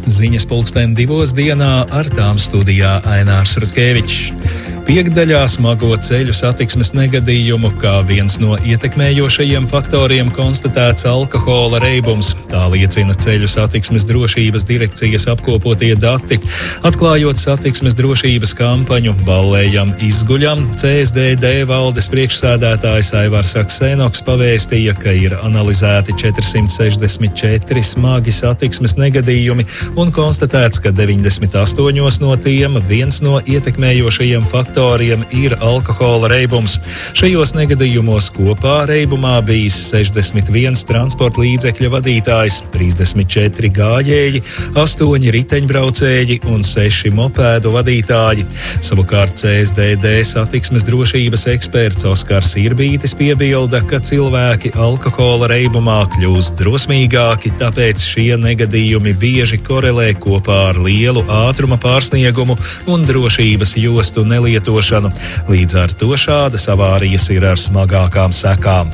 Ziņas 2:00 ar tām studijā Ainārs Rutkevičs. Piektdaļā smago ceļu satiksmes negadījumu, kā viens no ietekmējošajiem faktoriem konstatēts alkohola reibums. Tā liecina Ceļu satiksmes drošības direkcijas apkopotie dati. Atklājot satiksmes drošības kampaņu Ballējam izguļam, CSDD valdes priekšsēdētājs Aivars Aksenoks pavēstīja, ka ir analizēti 464 smagi satiksmes negadījumi un konstatēts, ka 98 no tiem viens no ietekmējošajiem faktoriem ir alkohola reibums. Šajos negadījumos kopā reibumā bijis 61 transporta līdzekļa vadītājs, 34 gājēji, 8 riteņbraucēji un 6 mopēdu vadītāji. Savukārt CSDD satiksmes drošības eksperts Oskars Irbītis piebilda, ka cilvēki alkohola reibumā kļūst drosmīgāki, tāpēc šie negadījumi bieži korelē kopā ar lielu ātruma pārsniegumu un drošības jostu nelietošanu. Līdz ar to šādas avārijas ir ar smagākām sekām.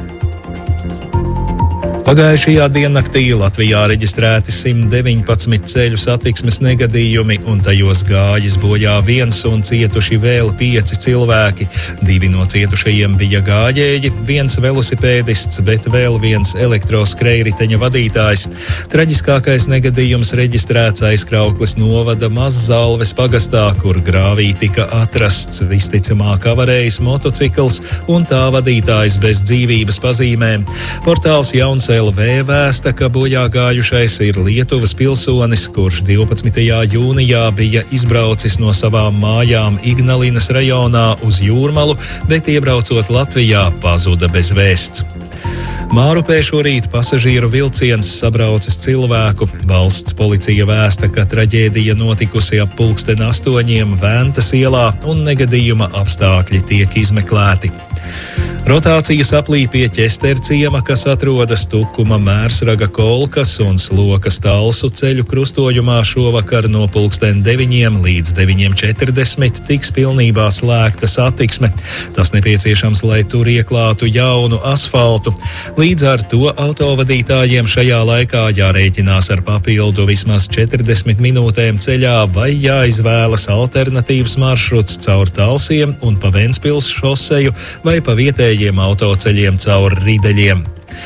Pagājušajā diennaktī Latvijā reģistrēti 119 ceļu satiksmes negadījumi, un tajos gājis bojā viens un cietuši vēl 5 cilvēki. 2 no cietušajiem bija gājēji, 1 velosipēdists, bet vēl 1 elektroskrējriteņa vadītājs. Traģiskākais negadījums reģistrēts Aizkraukles novada Mazzalves pagastā, kur grāvī tika atrasts visticamāk avarējis motocikls un tā vadītājs bez dzīvības pazīmēm. Portāls Jauns LV vēsta, ka bojā gājušais ir Lietuvas pilsonis, kurš 12. jūnijā bija izbraucis no savām mājām Ignalinas rajonā uz Jūrmalu, bet iebraucot Latvijā pazuda bez vēsts. Mārupē šorīt pasažieru vilciens sabraucis cilvēku. Valsts policija vēsta, ka traģēdija notikusi ap 8:00 Ventas ielā un negadījuma apstākļi tiek izmeklēti. Rotācijas aplī pie Ķesterciema, kas atrodas Tukuma, Mērsraga, Kolkas un Slokas Talsu ceļu krustojumā šovakar no 9:00 līdz 9:40 tiks pilnībā slēgta satiksme. Tas nepieciešams, lai tur ieklātu jaunu asfaltu. Līdz ar to autovadītājiem šajā laikā jārēķinās ar papildu vismaz 40 minūtēm ceļā vai jāizvēlas alternatīvs maršruts caur Talsiem un pa Ventspils šoseju vai pa vietējiem autoceļiem caur Rideļiem.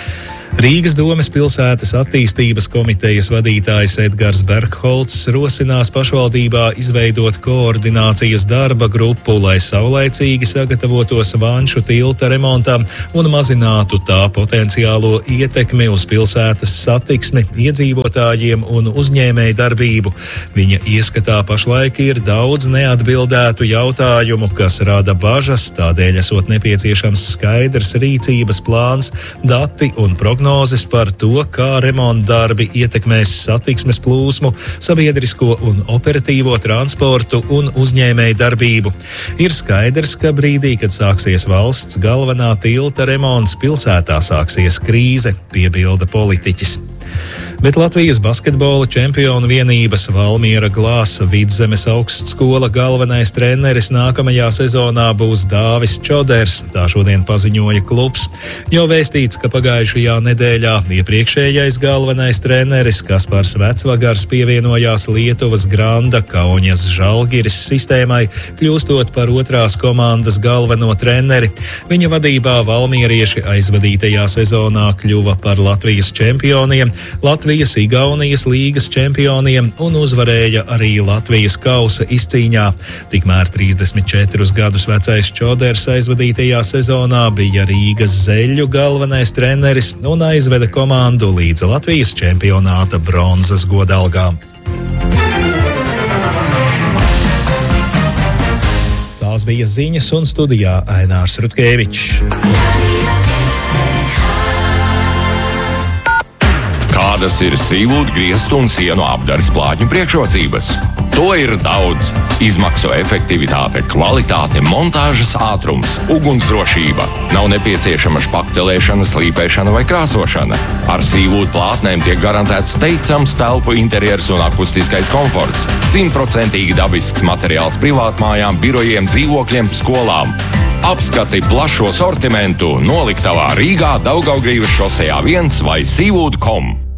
Rīgas domes pilsētas attīstības komitejas vadītājs Edgars Bergholts rosinās pašvaldībā izveidot koordinācijas darba grupu, lai saulaicīgi sagatavotos Vanšu tilta remontam un mazinātu tā potenciālo ietekmi uz pilsētas satiksmi, iedzīvotājiem un uzņēmēju darbību. Viņa ieskatā pašlaik ir daudz neatbildētu jautājumu, kas rada bažas, tādēļ esot nepieciešams skaidrs rīcības plāns, dati un prognozes par to, kā remontdarbi ietekmēs satiksmes plūsmu, sabiedrisko un operatīvo transportu un uzņēmēju darbību. Ir skaidrs, ka brīdī, kad sāksies valsts galvenā tilta remonts, pilsētā sāksies krīze, piebilda politiķis. Bet Latvijas basketbola čempionu vienības Valmiera Glāsa Vidzemes augstskola galvenais treneris nākamajā sezonā būs Dāvis Čoders, tā šodien paziņoja klubs. Jau vēstīts, ka pagājušajā nedēļā iepriekšējais galvenais treneris Kaspars Vecvagars pievienojās Lietuvas Granda Kauņas Žalgiris sistēmai, kļūstot par otrās komandas galveno treneri. Viņa vadībā valmierieši aizvadītajā sezonā kļuva par Latvijas čempioniem, Latvijas-Igaunijas līgas čempioniem un uzvarēja arī Latvijas kausa izcīņā. Tikmēr 34 gadus vecais Čoders aizvadītajā sezonā bija Rīgas Zeļu galvenais treneris un aizveda komandu līdz Latvijas čempionāta bronzas godalgām. Tās bija ziņas un studijā Ainārs Rutkevičs. Kādas ir sīvūdu, griestu un sienu apdares plātņu priekšrocības? To ir daudz. Izmaksu efektivitāte, kvalitāte, montāžas ātrums, ugunsdrošība. Nav nepieciešama špaktelēšana, slīpēšana vai krāsošana. Ar sīvūdu plātnēm tiek garantēts teicams telpu interjers un akustiskais komforts. 100% dabisks materiāls privātmājām, birojiem, dzīvokļiem, skolām. Apskati plašo sortimentu noliktavā Rīgā, Daugavgrīvas šosejā 1 vai sīvūdu.com.